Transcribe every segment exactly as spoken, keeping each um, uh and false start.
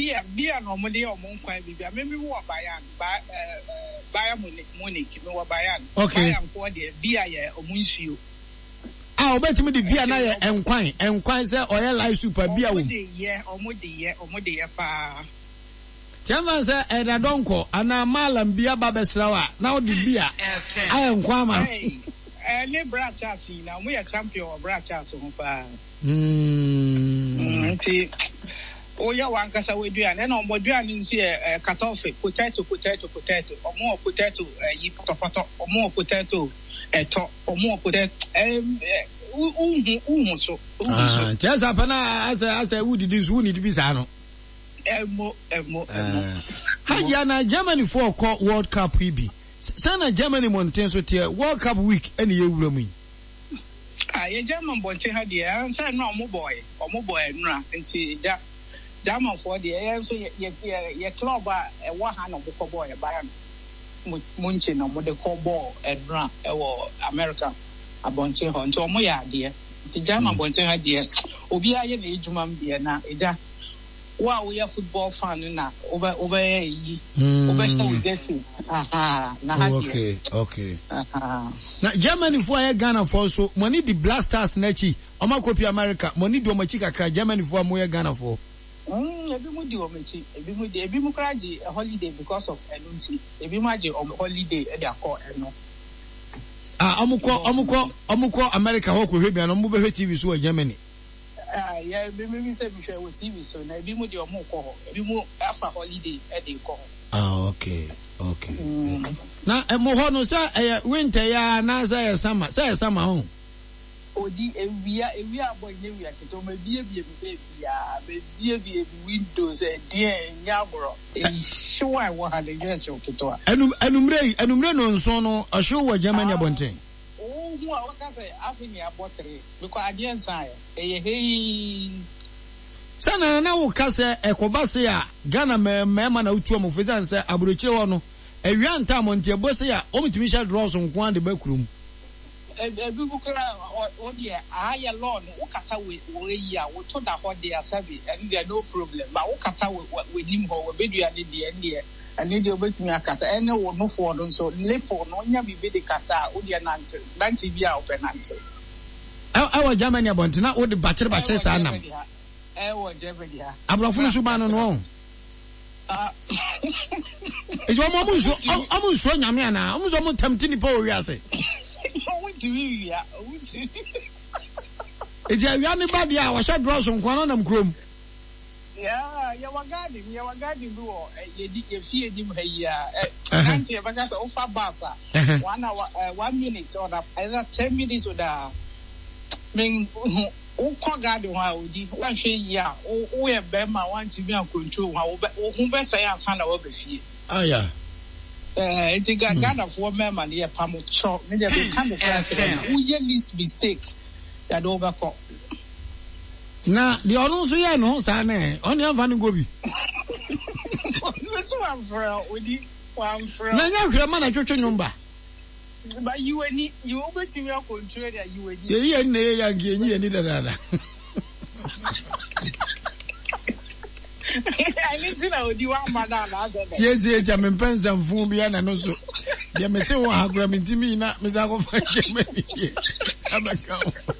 bia bia no mo de o mo nkwan bibia me me wo Bayern ba Bayern Munich me wo Bayern Bayern for de bia ye o mo nsuo ah obetimi de bia na ye enkwan enkwan se oye live super bia wo de ye o mo de ye o mo de ye pa Tiavan se eda donko ana malam bia ba besrawa na o de bia ah enkwan ma eh ne brachas na mo ye champion o brachas ho pa mm nti oya wankasa wedua na na omodua ni nso e katofe potato potato potato omo potato yi potopoto omo potato eto omo potato em uhu uhu so ah tiasa pana asa asa wudi dis wuni di bisa no emo emo emo ha na Germany for World Cup ibi sana Germany monten so tie World Cup week ene ye wura mu ah ye German bonten ha die ansa na omo boy omo boy nura nti ja German for the air so ye ye club a e wa ha no boko boy e Bayern Munich no mo de call ball e dra e wo America abonche ho nti omo ya de nti German bonche ha de obi aye na ejuma mbe na eja wa wo ya football fan na oba oba yi oba show Jesse aha na ha de okay okay aha na Germany for ya Ghana for so money the Blasters na chi o makopi America money do machi kakra Germany for mo ya Ghana for Mm, ebi mu di omechi, ebi mu di, ebi mu kraji a holiday because of enunti. Ebi mu aje holiday e dey call eno. Ah, omuko omuko omuko America ho ko hwebia no mo be T V so Germany. Ah, yeah, ebi mu say bi hwe T V so na ebi mu di omo ko ho. Ebi mu after holiday e dey call. Ah, okay. Okay. Mm. Na e mo ho no say e winter ya na say e summer, say e summer ho. Odi ewia ewia boy ne wia keto ma bie bie bie bia be bie bie windows e die nyabro e show I wa hale yes keto a enum enumre enumre no nso no ahwe wa Germany abonten oh hu a waka say afini abotre because adie nsan e ye hey sana na wo ka say ekobase a Ghana me me na utu am fidan say abrochire ho no ewia nta monte bose a omtimi sha draws nko ande bakurum ebi bukura o dia aya law no ukata we we ya wo to da ho dia sabi and there no problem but ukata we nim ho we bedua de de ende and dey obetumi akata ene wo no for no so lepo no nya bi be de kata o dia nante nante bi a open nante awa Germany abontina o de bachere bachere sa nam eh wo Germany ha abrofo no suba no no ah e jo mo mu so amu so nyame ana amu so mo tamtini pa o wi ase we ya we Eja wi ni ba dia wa sha draws nkwan na mkrom yeah ya wagadi ya wagadi bo ye di ye fie di mhaya nante ba ka so fa basa one hour one minute or either ten minutes or da men o ko gadi ho a odi wan hwe ya o ye be ma wan ti bi an control ha o hu be say asan na wo be fie ah yeah eh it got Ghana for member near Pamucho me dey be kind of plan we ye least mistake that overcome na the onu so ye no sa na on yan fa no go bi let's one for we di one for na nya hwe ma na twetwe nyumba but you any you obetimi control that you any ye ye na ye yang ye ni da da da I need to know the one man na say tie tie ja me pensa mfu bia na no so ye me te wo agura me ntimi na me da go fa ke me ye abaka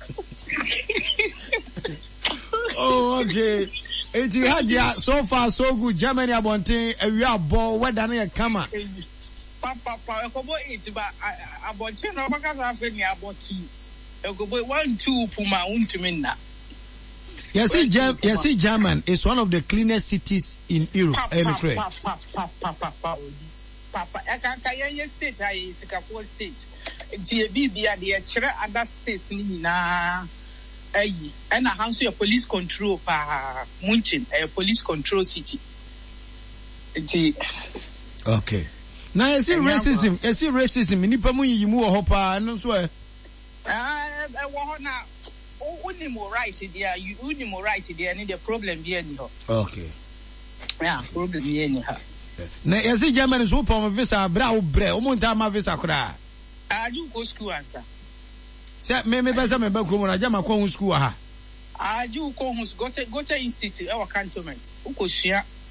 oh okay eti hadia so far so good Germany abonten awia ball weda na ye kama papa papa ekobo eight ba abonten no baka sa fe ni aboti ekobo one two puma untimi na. Yes, Germ- yes, German is one of the cleanest cities in Europe. Papa, papa, papa, papa, papa. Papa, I can't carry state. I is a state. The baby are the chere other states ni na. Eh, and I have a police control pa Munchen, a police control city. The okay. Now you see racism. You see racism. Nipa mu yi mu ho pa no so eh. Ah, I want na. Only more right there, you only more right there, and the problem be anyhow. Okay. Yeah, problem be anyhow. Na you see Germany so pom visa bra wo bre, o mo nta ma visa kura. Ah, you go school answer. Se me me be se me be kuro na jama ko school ha. Ah, you go go to go to institute our cantonment. Uko shia